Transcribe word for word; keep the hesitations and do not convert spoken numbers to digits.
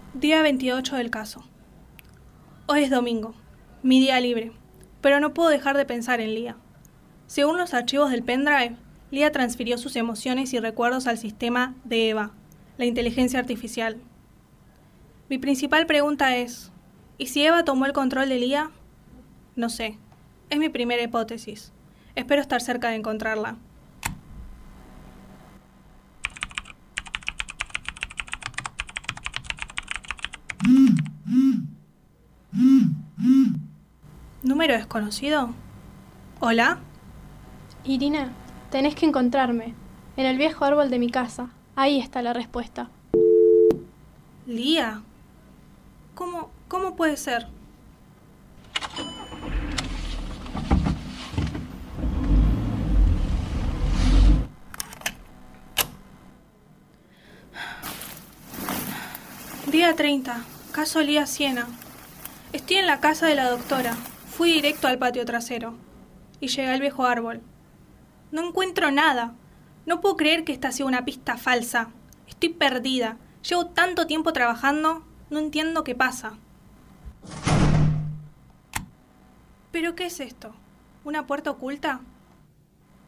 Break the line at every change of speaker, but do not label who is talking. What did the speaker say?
Día veintiocho del caso. Hoy es domingo, mi día libre, pero no puedo dejar de pensar en Lía. Según los archivos del pendrive, Lía transfirió sus emociones y recuerdos al sistema de Eva, la inteligencia artificial. Mi principal pregunta es, ¿y si Eva tomó el control de Lía? No sé, es mi primera hipótesis. Espero estar cerca de encontrarla. ¿Número desconocido? ¿Hola?
Irina, tenés que encontrarme. En el viejo árbol de mi casa. Ahí está la respuesta.
¿Lía? ¿Cómo, cómo puede ser? Día treinta. Caso Lía Siena. Estoy en la casa de la doctora. Fui directo al patio trasero. Y llegué al viejo árbol. No encuentro nada. No puedo creer que esta sea una pista falsa. Estoy perdida. Llevo tanto tiempo trabajando, no entiendo qué pasa. ¿Pero qué es esto? ¿Una puerta oculta?